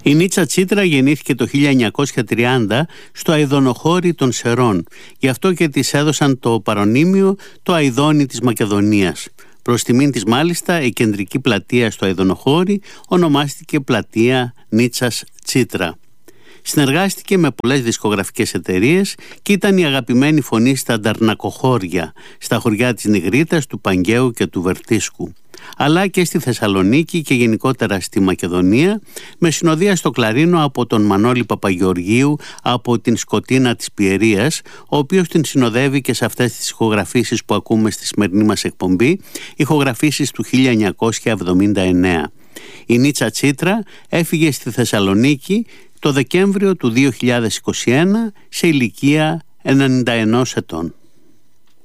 Η Νίτσα Τσίτρα γεννήθηκε το 1930 στο Αηδονοχώρι των Σερών. Γι' αυτό και της έδωσαν το παρονίμιο το Αηδόνι της Μακεδονίας. Προς τιμήν της μάλιστα η κεντρική πλατεία στο Αηδονοχώρι ονομάστηκε πλατεία Νίτσας Τσίτρα. Συνεργάστηκε με πολλές δισκογραφικές εταιρείες και ήταν η αγαπημένη φωνή στα Νταρνακοχώρια, στα χωριά της Νιγρίτας, του Παγκαίου και του Βερτίσκου, αλλά και στη Θεσσαλονίκη και γενικότερα στη Μακεδονία, με συνοδεία στο κλαρίνο από τον Μανώλη Παπαγεωργίου από την Σκοτίνα της Πιερίας, ο οποίος την συνοδεύει και σε αυτές τις ηχογραφήσεις που ακούμε στη σημερινή μας εκπομπή, ηχογραφήσεις του 1979. Η Νίτσα Τσίτρα έφυγε στη Θεσσαλονίκη το Δεκέμβριο του 2021 σε ηλικία 91 ετών.